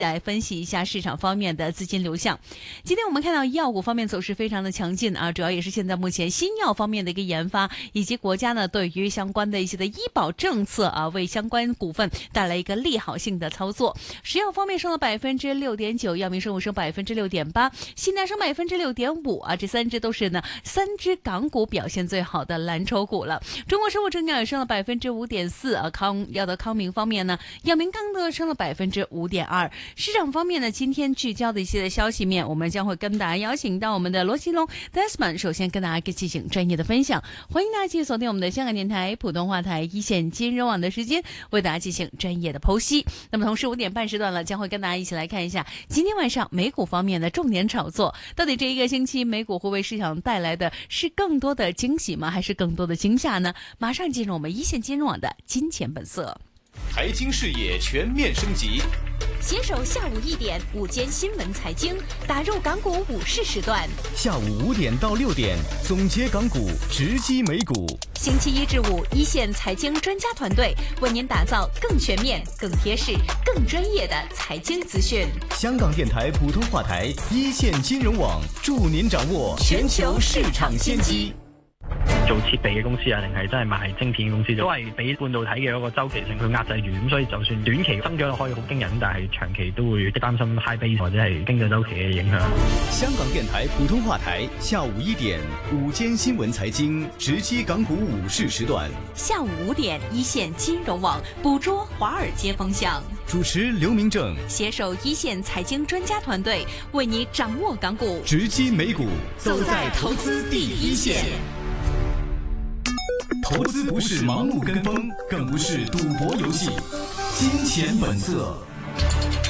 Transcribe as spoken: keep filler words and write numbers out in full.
来分析一下市场方面的资金流向。今天我们看到医药股方面走势非常的强劲啊，主要也是现在目前新药方面的一个研发，以及国家呢对于相关的一些的医保政策啊，为相关股份带来一个利好性的操作。石药方面升了百分之六点九，药明生物升百分之六点八，新南升百分之六点五啊，这三只都是呢三只港股表现最好的蓝筹股了。中国生物证药也升了百分之五点四啊，康药的康明方面呢，药明康德升了百分之五点二。市场方面呢，今天聚焦的一些的消息面，我们将会跟大家邀请到我们的罗奇龙 Desmond， 首先跟大家进行专业的分享。欢迎大家继续锁定我们的香港电台普通话台一线金融网的时间，为大家进行专业的剖析。那么同时五点半时段了，将会跟大家一起来看一下今天晚上美股方面的重点炒作，到底这一个星期美股会为市场带来的是更多的惊喜吗，还是更多的惊吓呢？马上进入我们一线金融网的金钱本色。 财经视野全面升级， 携手下午一点午间新闻财经，打入港股午市时段。 下午五点到六点，总结港股，直击美股。 星期一至五，一线财经专家团队为您打造更全面、更贴实、更专业的财经资讯。 香港電台普通話台一線金融網，助您掌握全球市場先機。 做設備嘅公司啊，定係真係賣晶片嘅公司，都係俾半導體嘅一個周期性去壓制住，咁所以就算短期增長可以好驚人，但係長期都會擔心 high base 或者係經濟周期嘅影響。 香港電台普通話台下午一點午間新聞財經，直擊港股午市時段。 下午五點，一線金融網捕捉華爾街風向。 主持劉明正， 攜手一線財經專家團隊，為你掌握港股， 直擊美股，走在投資第一線。投資不是盲目跟風，更不是賭博遊戲，金錢本色。